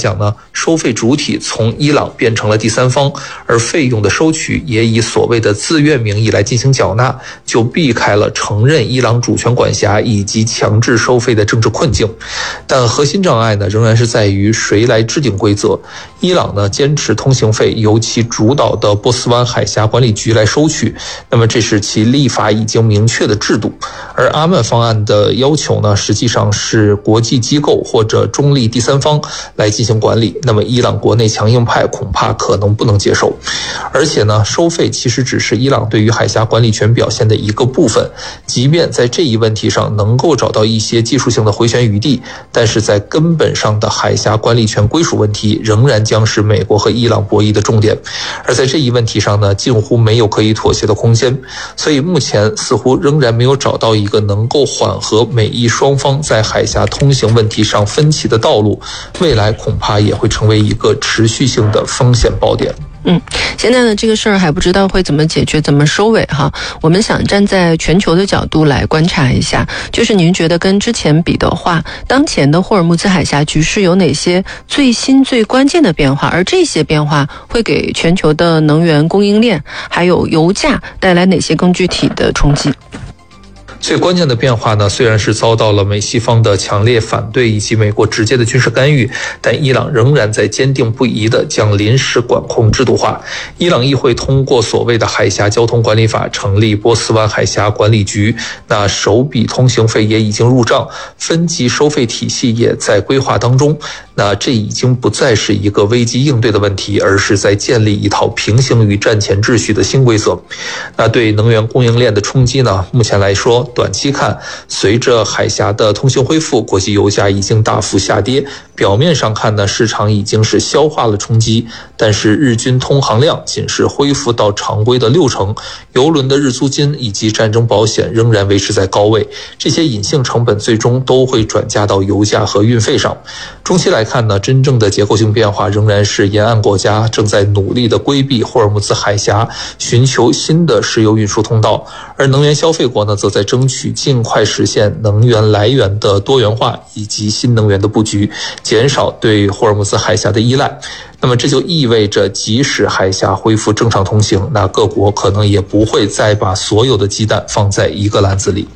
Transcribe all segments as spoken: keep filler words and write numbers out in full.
讲呢，收费主体从伊朗变成了第三方，而费用的收取也以所谓的自愿名义来进行缴纳，就避开了承认伊朗主权管辖以及强制收费的政治困境。但核心障碍呢，仍然是在于谁来制定规则。伊朗呢坚持通行费由其主导的波斯湾海峡管理局来收取，那么这是其立法已经明确的制度。而阿曼方案的要求呢，实际上是国际机构或者中立第三方来进行管理，那么伊朗国内强硬派恐怕可能不能接受。而且呢，收费其实只是伊朗对于海峡管理权表现的一个部分，即便在这一问题上能够找到一些技术性的回旋余地，但是在根本上的海峡管理权归属问题仍然将是美国和伊朗博弈的重点。而在这一问题上呢，近乎没有可以妥协的空间，所以目前似乎仍然没有找到一个能够缓和美伊双方在海峡通行问题上分歧的道路，未来恐怕也会成为一个持续性的风险爆点。 嗯，现在呢，这个事儿还不知道会怎么解决，怎么收尾哈。我们想站在全球的角度来观察一下，就是您觉得跟之前比的话，当前的霍尔木兹海峡局势有哪些最新最关键的变化？而这些变化会给全球的能源供应链还有油价带来哪些更具体的冲击？ 最关键的变化呢，虽然是遭到了美西方的强烈反对以及美国直接的军事干预，但伊朗仍然在坚定不移地将临时管控制度化。伊朗议会通过所谓的海峡交通管理法成立波斯湾海峡管理局，那首笔通行费也已经入账，分级收费体系也在规划当中。那这已经不再是一个危机应对的问题，而是在建立一套平行于战前秩序的新规则。那对能源供应链的冲击呢，目前来说短期看，随着海峡的通行恢复，国际油价已经大幅下跌。表面上看呢，市场已经是消化了冲击，但是日均通航量仅是恢复到常规的六成，油轮的日租金以及战争保险仍然维持在高位，这些隐性成本最终都会转嫁到油价和运费上。中期来看呢，真正的结构性变化仍然是沿岸国家正在努力的规避霍尔木兹海峡，寻求新的石油运输通道，而能源消费国呢，则在争取尽快实现能源来源的多元化以及新能源的布局，减少对霍尔木兹海峡的依赖。那么这就意味着，即使海峡恢复正常通行，那各国可能也不会再把所有的鸡蛋放在一个篮子里。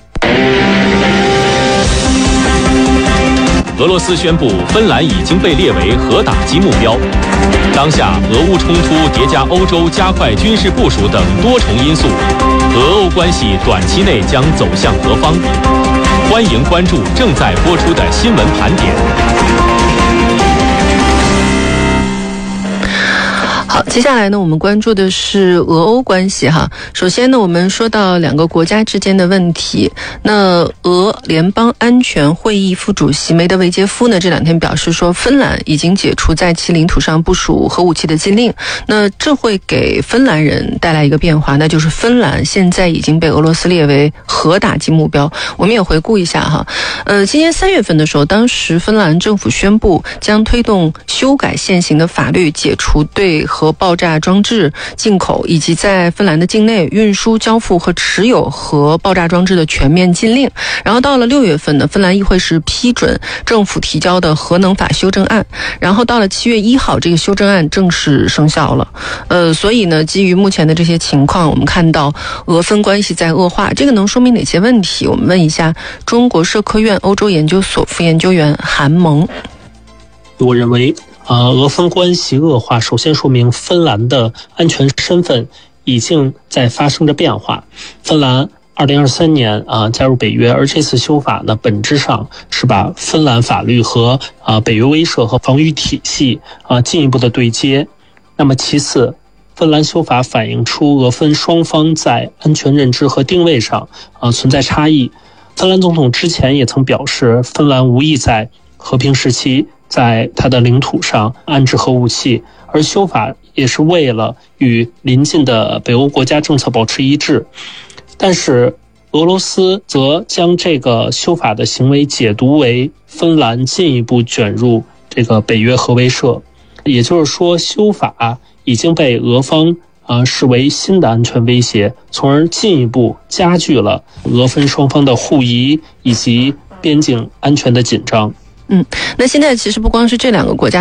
俄罗斯宣布，芬兰已经被列为核打击目标。当下，俄乌冲突叠加欧洲加快军事部署等多重因素，俄欧关系短期内将走向何方？欢迎关注正在播出的新闻盘点。 好，接下来呢，我们关注的是俄欧关系哈。首先呢，我们说到两个国家之间的问题。那俄联邦安全会议副主席梅德韦杰夫呢，这两天表示说，芬兰已经解除在其领土上部署核武器的禁令。那这会给芬兰人带来一个变化，那就是芬兰现在已经被俄罗斯列为核打击目标。我们也回顾一下哈，呃，今年三月份的时候，当时芬兰政府宣布将推动修改现行的法律，解除对核爆炸装置进口以及在芬兰的境内运输、交付和持有核爆炸装置的全面禁令。然后到了六月份呢，芬兰议会是批准政府提交的核能法修正案，然后到了七月一号，这个修正案正式生效了。呃，所以呢，基于目前的这些情况，我们看到俄芬关系在恶化，这个能说明哪些问题？我们问一下中国社科院欧洲研究所副研究员韩萌。 我认为呃，俄芬关系恶化，首先说明芬兰的安全身份已经在发生着变化。芬兰二零二三年啊、呃、加入北约，而这次修法呢，本质上是把芬兰法律和啊、呃、北约威慑和防御体系啊、呃、进一步的对接。那么其次，芬兰修法反映出俄芬双方在安全认知和定位上啊、呃、存在差异。芬兰总统之前也曾表示，芬兰无意在和平时期在他的领土上安置核武器，而修法也是为了与邻近的北欧国家政策保持一致。但是俄罗斯则将这个修法的行为解读为芬兰进一步卷入这个北约核威慑，也就是说，修法已经被俄方啊视为新的安全威胁，从而进一步加剧了俄芬双方的互疑以及边境安全的紧张。 嗯，那现在其实不光是这两个国家